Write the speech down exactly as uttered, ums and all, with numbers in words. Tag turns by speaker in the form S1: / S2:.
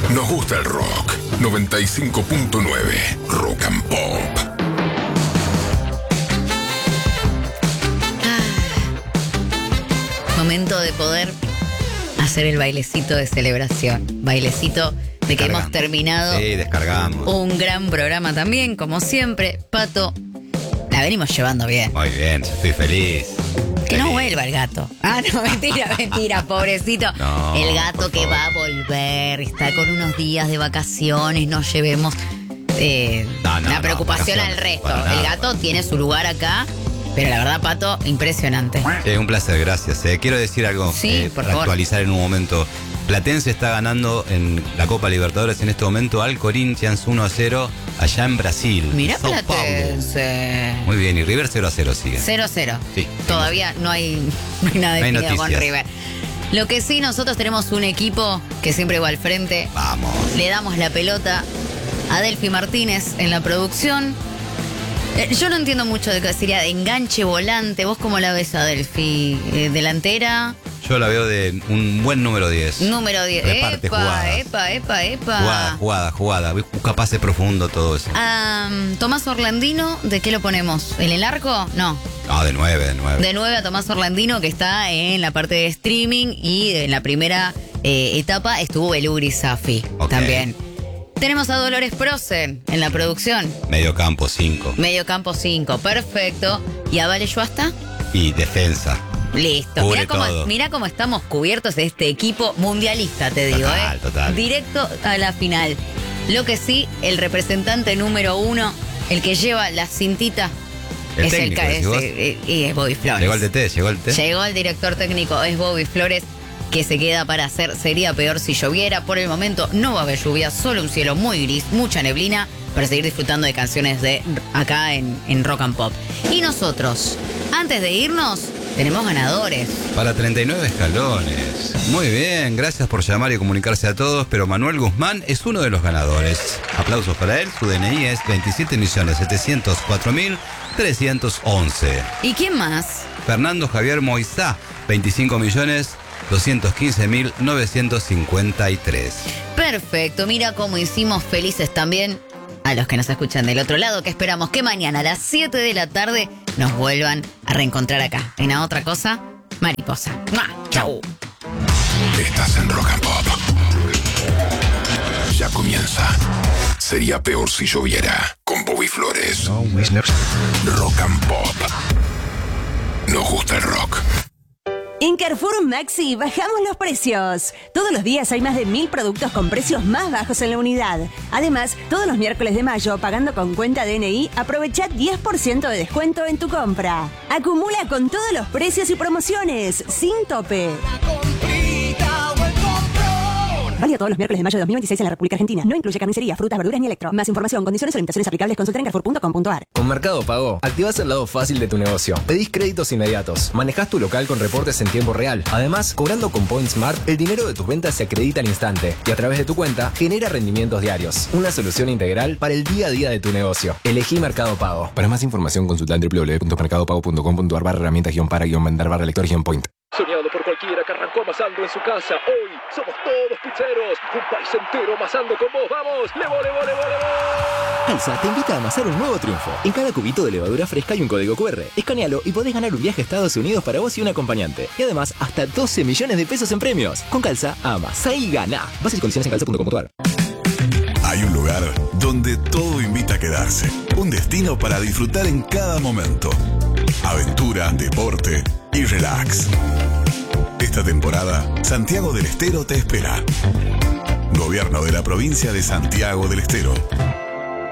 S1: Nos gusta el rock. noventa y cinco punto nueve Rock and Pop.
S2: Momento de poder hacer el bailecito de celebración. Bailecito de que hemos terminado.
S3: Sí, descargamos.
S2: Un gran programa también, como siempre. Pato, la venimos llevando bien.
S3: Muy bien, estoy feliz.
S2: Que no vuelva el gato. Ah, no, mentira, mentira, pobrecito.
S3: No,
S2: el gato que va a volver, está con unos días de vacaciones, no llevemos eh,
S3: no, no,
S2: la preocupación
S3: no,
S2: al resto.
S3: nada,
S2: el gato tiene su lugar acá, pero la verdad, Pato, impresionante.
S3: Sí, un placer, gracias. Eh, quiero decir algo
S2: Sí,
S3: eh,
S2: por
S3: para
S2: favor.
S3: actualizar en un momento. Platense está ganando en la Copa Libertadores en este momento al Corinthians uno a cero allá en Brasil.
S2: Mirá
S3: Sao
S2: Platense.
S3: Paulo. Muy bien, y River cero a cero sigue.
S2: cero cero.
S3: Sí.
S2: Todavía no hay, no hay nada
S3: No hay
S2: definido con
S3: noticias.
S2: River. Lo que sí, nosotros tenemos un equipo que siempre va al frente.
S3: Vamos.
S2: Le damos la pelota a Delphi Martínez en la producción. Eh, yo no entiendo mucho de qué sería de enganche, volante. ¿Vos cómo la ves a Delphi? Eh, ¿Delantera?
S3: Yo la veo de un buen número diez.
S2: Número diez.
S3: Reparte
S2: Epa,
S3: jugadas.
S2: epa, epa, epa.
S3: Jugada, jugada, jugada. Busca pase profundo, todo eso.
S2: Ah, Tomás Orlandino, ¿de qué lo ponemos? ¿En el arco? No.
S3: No, de nueve, de nueve.
S2: De nueve a Tomás Orlandino, que está en la parte de streaming, y en la primera eh, etapa estuvo Belugri Safi
S3: Ok.
S2: también. Tenemos a Dolores Prosen en la producción.
S3: Medio campo, cinco.
S2: Medio campo cinco, perfecto. ¿Y a Vale Yuasta?
S3: Y defensa.
S2: Listo.
S3: Cubre
S2: Mirá cómo,
S3: todo.
S2: mirá cómo estamos cubiertos de este equipo mundialista, te digo,
S3: Total,
S2: ¿eh?
S3: total.
S2: Directo a la final. Lo que sí, el representante número uno, el que lleva la cintita,
S3: El
S2: es
S3: técnico,
S2: el
S3: decís
S2: es,
S3: vos.
S2: eh, y es Bobby Flores.
S3: Llegó el D T, llegó el D T.
S2: Llegó el director técnico, es Bobby Flores, que se queda para hacer Sería Peor Si Lloviera. Por el momento no va a haber lluvia, solo un cielo muy gris, mucha neblina, para seguir disfrutando de canciones de acá en, en Rock and Pop. Y nosotros, antes de irnos, tenemos ganadores.
S3: Para treinta y nueve escalones. Muy bien, gracias por llamar y comunicarse a todos, pero Manuel Guzmán es uno de los ganadores. Aplausos para él, su D N I es veintisiete millones setecientos cuatro mil trescientos once.
S2: ¿Y quién más?
S3: Fernando Javier Moisá, veinticinco millones doscientos quince mil novecientos cincuenta y tres.
S2: Perfecto, mira cómo hicimos felices también a los que nos escuchan del otro lado, que esperamos que mañana a las siete de la tarde nos vuelvan a reencontrar acá. En A Otra Cosa, Mariposa. ¡Mua! ¡Chau!
S1: Estás en Rock and Pop. Ya comienza. Sería peor si lloviera. Con Bobby Flores. Rock and Pop. Nos gusta el rock.
S4: En Carrefour Maxi bajamos los precios. Todos los días hay más de mil productos con precios más bajos en la unidad. Además, todos los miércoles de mayo, pagando con cuenta D N I, aprovecha diez por ciento de descuento en tu compra. Acumula con todos los precios y promociones, sin tope. Válido todos los miércoles de mayo de dos mil veintiséis en la República Argentina. No incluye carnicería, frutas, verduras ni electro. Más información, condiciones o limitaciones aplicables, consulta en carrefour punto com punto a r.
S5: Con Mercado Pago, activás el lado fácil de tu negocio. Pedís créditos inmediatos. Manejás tu local con reportes en tiempo real. Además, cobrando con Point Smart, el dinero de tus ventas se acredita al instante y a través de tu cuenta genera rendimientos diarios. Una solución integral para el día a día de tu negocio. Elegí Mercado Pago. Para más información, consulta en w w w punto mercado pago punto com punto a r barra herramientas guión para guión vender barra lector guión point.
S6: Soñado por cualquiera que arrancó amasando en su casa. Hoy somos todos pizzeros. Un país entero amasando con vos. ¡Vamos! ¡Levo, levo, levo, levo!
S7: Calza te invita a amasar un nuevo triunfo. En cada cubito de levadura fresca hay un código cu erre. Escanealo y podés ganar un viaje a Estados Unidos para vos y un acompañante. Y además, hasta doce millones de pesos en premios. Con Calza, amasá y gana. Bases y condiciones en calza punto com punto a r.
S8: Hay un lugar donde todo invita a quedarse. Un destino para disfrutar en cada momento. Aventura, deporte y relax. Esta temporada, Santiago del Estero te espera. Gobierno de la provincia de Santiago del Estero.